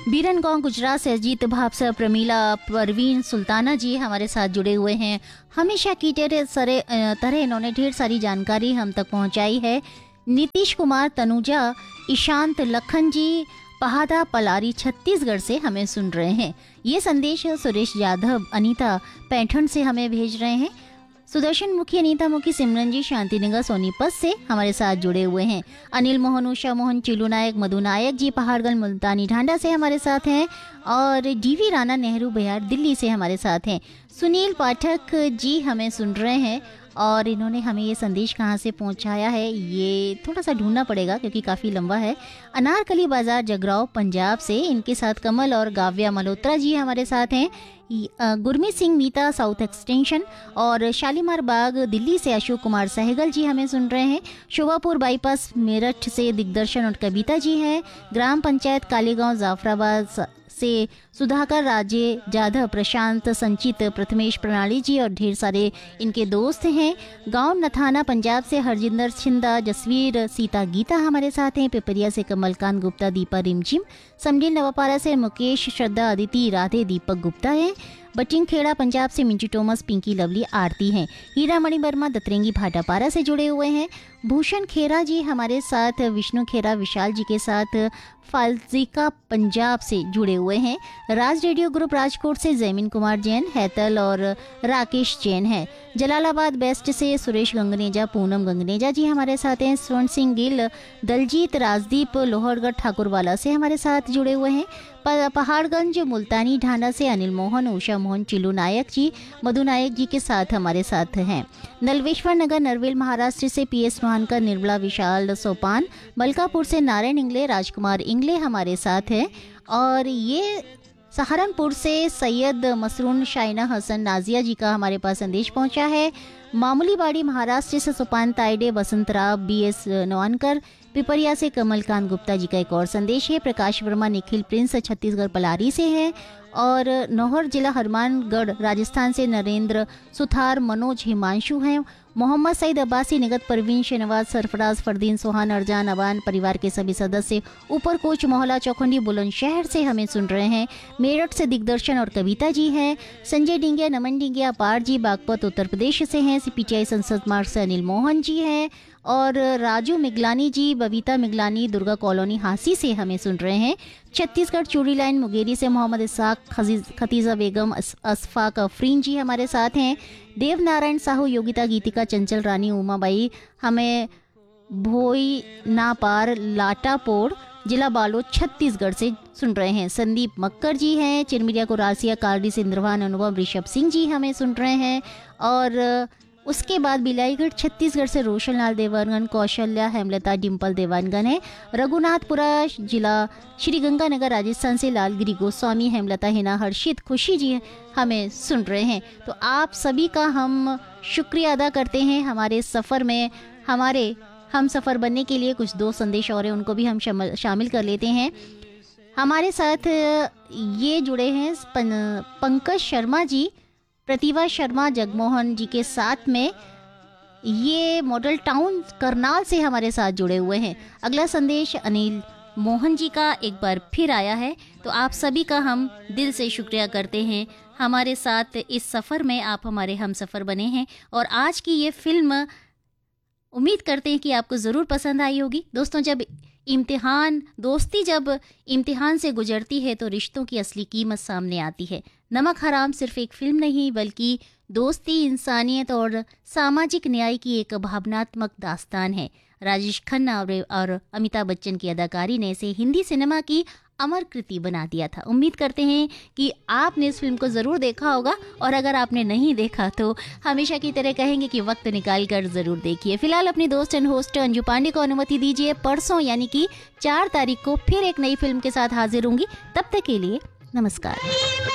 बीरन गांव गुजरात से अजीत भापसा, प्रमीला, परवीन, सुल्ताना जी हमारे साथ जुड़े हुए हैं। हमेशा की तरह इन्होंने ढेर सारी जानकारी हम तक पहुंचाई है। नीतीश कुमार, तनुजा, ईशांत, लखन जी पहाड़ा पलारी छत्तीसगढ़ से हमें सुन रहे हैं। ये संदेश सुरेश यादव, अनीता पैठण से हमें भेज रहे हैं। सुदर्शन मुखी, अनीता मुखी, सिमरन जी शांतिनगर सोनीपत से हमारे साथ जुड़े हुए हैं। अनिल मोहन, उषा मोहन, चिलू नायक, मधु नायक जी पहाड़गंज मुल्तानी ढांडा से हमारे साथ हैं। और डीवी राणा, नेहरू बिहार दिल्ली से हमारे साथ हैं। सुनील पाठक जी हमें सुन रहे हैं और इन्होंने हमें ये संदेश कहाँ से पहुँचाया है ये थोड़ा सा ढूंढना पड़ेगा क्योंकि काफ़ी लंबा है। अनारकली बाजार, जगराव, पंजाब से इनके साथ कमल और गाव्या मल्होत्रा जी हमारे साथ हैं। गुरमीत सिंह मीता, साउथ एक्सटेंशन। और शालीमार बाग दिल्ली से अशोक कुमार सहगल जी हमें सुन रहे हैं। शोभापुर बाईपास मेरठ से दिग्दर्शन और कविता जी हैं। ग्राम पंचायत कालीगांव जाफराबाद से सुधाकर, राजे जाधव, प्रशांत, संचित, प्रथमेश, प्रणाली जी और ढेर सारे इनके दोस्त हैं। गांव नथाना पंजाब से हरजिंदर छिंदा, जसवीर, सीता, गीता हमारे साथ हैं। पिपरिया से कमलकांत गुप्ता, दीपा रिमझिम। समडील नवापारा से मुकेश, श्रद्धा, अदिति, राधे, दीपक गुप्ता हैं। बटिंगखेड़ा पंजाब से मिंटू टोमस, पिंकी, लवली, आरती हैं। हीरामणि वर्मा दतरेंगी भाटापारा से जुड़े हुए हैं। भूषण खेरा जी हमारे साथ, विष्णु खेरा विशाल जी के साथ फाजिका पंजाब से जुड़े हुए हैं। राज रेडियो ग्रुप राजकोट से जैमिन कुमार जैन, हैतल और राकेश जैन है। जलालाबाद वेस्ट से सुरेश गंगनेजा, पूनम गंगनेजा जी हमारे साथ हैं। स्वर्ण सिंह गिल, दलजीत, राजदीप, लोहरगढ़ ठाकुरवाला से हमारे साथ जुड़े हुए हैं। पहाड़गंज मुल्तानी ढांडा से अनिल मोहन, उषा मोहन, चिलू नायक जी, मधु नायक जी के साथ हमारे साथ हैं। नलवेश्वर नगर नरवेल महाराष्ट्र से पीएस महानकर, निर्मला, विशाल, सोपान। मलकापुर से नारायण इंगले, राजकुमार इंगले हमारे साथ हैं। और ये सहारनपुर से सैयद मसरून, शाइना हसन, नाजिया जी का हमारे पास संदेश पहुंचा है। मामूली बाड़ी महाराष्ट्र से सुपान ताइडे, बसंतराव, बीएस नवानकर। पिपरिया से कमलकांत गुप्ता जी का एक और संदेश है। प्रकाश वर्मा, निखिल, प्रिंस छत्तीसगढ़ पलारी से हैं। और नौहर जिला हनुमानगढ़ राजस्थान से नरेंद्र, सुथार, मनोज, हिमांशु हैं। मोहम्मद सईद अब्बासी, निगत, परवीन, शहनवाज, सरफराज, फरदीन, सोहान, अर्जान, अबान परिवार के सभी सदस्य ऊपर कोच मोहल्ला चौखंडी बुलंदशहर से हमें सुन रहे हैं। मेरठ से दिग्दर्शन और कविता जी हैं। संजय डिंगिया, नमन डिंगिया, पार जी बागपत उत्तर प्रदेश से हैं। सीपीटीआई संसद मार्ग से अनिल मोहन जी हैं। और राजू मिगलानी जी, बबीता मिगलानी, दुर्गा कॉलोनी हांसी से हमें सुन रहे हैं। छत्तीसगढ़ चूड़ी लाइन मुंगेरी से मोहम्मद इसाक, खतीजा बेगम, असफाक अफरीन जी हमारे साथ हैं। देव नारायण साहू, योगिता, गीतिका, चंचल रानी, उमाबाई हमें भोई नापार, लाटापोड़, जिला बालोद छत्तीसगढ़ से सुन रहे हैं। संदीप मक्कर जी हैं। चिरमिरिया को रासिया, कारडी से इंद्रवान, अनुभव, ऋषभ सिंह जी हमें सुन रहे हैं। और उसके बाद बिलाईगढ़ छत्तीसगढ़ से रोशन लाल देवानगन, कौशल्या, हेमलता, डिम्पल देवानगन है। रघुनाथपुरा जिला श्री गंगानगर राजस्थान से लालगिरी गोस्वामी, हेमलता, हिना, हर्षित, खुशी जी हमें सुन रहे हैं। तो आप सभी का हम शुक्रिया अदा करते हैं। हमारे सफ़र में हमारे हम सफ़र बनने के लिए कुछ दो संदेश और हैं, उनको भी हम शामिल कर लेते हैं। हमारे साथ ये जुड़े हैं पंकज शर्मा जी, प्रतिभा शर्मा, जगमोहन जी के साथ में ये मॉडल टाउन करनाल से हमारे साथ जुड़े हुए हैं। अगला संदेश अनिल मोहन जी का एक बार फिर आया है। तो आप सभी का हम दिल से शुक्रिया करते हैं। हमारे साथ इस सफ़र में आप हमारे हम सफ़र बने हैं। और आज की ये फिल्म उम्मीद करते हैं कि आपको ज़रूर पसंद आई होगी। दोस्तों, दोस्ती जब इम्तिहान से गुजरती है तो रिश्तों की असली कीमत सामने आती है। नमक हराम सिर्फ एक फिल्म नहीं बल्कि दोस्ती, इंसानियत और सामाजिक न्याय की एक भावनात्मक दास्तान है। राजेश खन्ना और अमिताभ बच्चन की अदाकारी ने इसे हिंदी सिनेमा की अमर कृति बना दिया था। उम्मीद करते हैं कि आपने इस फिल्म को ज़रूर देखा होगा। और अगर आपने नहीं देखा तो हमेशा की तरह कहेंगे कि वक्त निकाल कर ज़रूर देखिए। फिलहाल अपनी दोस्त एंड होस्ट अंजू पांडे को अनुमति दीजिए। परसों यानी कि 4 तारीख को फिर एक नई फिल्म के साथ हाजिर होंगी। तब तक के लिए नमस्कार।